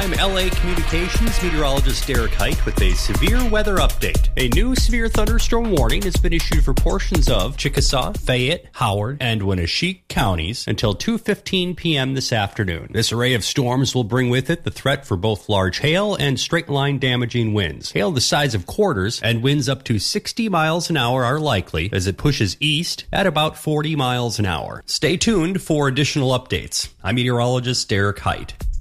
I'm LA Communications meteorologist Derek Height with a severe weather update. A new severe thunderstorm warning has been issued for portions of Chickasaw, Fayette, Howard, and Wenatchee counties until 2:15 p.m. this afternoon. This array of storms will bring with it the threat for both large hail and straight-line damaging winds. Hail the size of quarters and winds up to 60 miles an hour are likely as it pushes east at about 40 miles an hour. Stay tuned for additional updates. I'm meteorologist Derek Height.